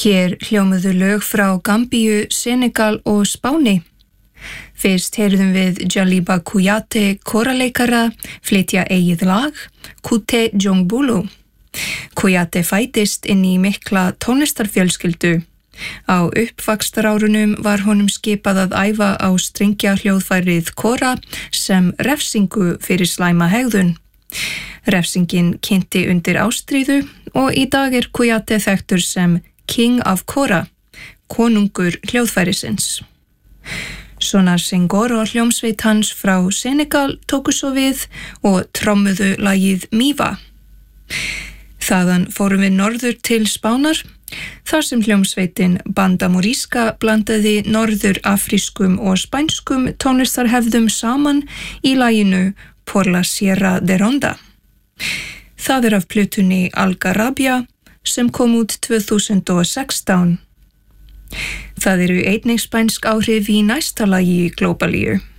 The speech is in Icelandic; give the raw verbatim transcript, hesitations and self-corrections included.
Hér hljómuðu lög frá Gambíu, Senegal og Spáni. Fyrst heyrðum við Jaliba Kouyaté kóraleikara flytja eigið lag, Kute Jongbulu. Kouyaté fæddist inn í mikla tónlistarfjölskyldu. Á uppvaxtarárunum var honum skipað að æfa á strengjahljóðfærið kora sem refsingu fyrir slæma hegðun. Refsingin kynnti undir ástríðu og í dag er Kouyaté þekktur sem King of Kora, konungur hljóðfærisins. Sonar Senghor og hljómsveit hans frá Senegal tóku svo við og trommuðu lagið Miva. Þaðan fórum við norður til Spánar, þar sem hljómsveitin Banda Morisca blandaði norður-afrískum og spænskum tónlistarhefðum saman í laginu Por la Sierra de Ronda. Það er af plötunni Algarabia sem kom út tvö þúsund og sextán. Það eru einnig spænsk áhrif í næsta lagi Globalíu.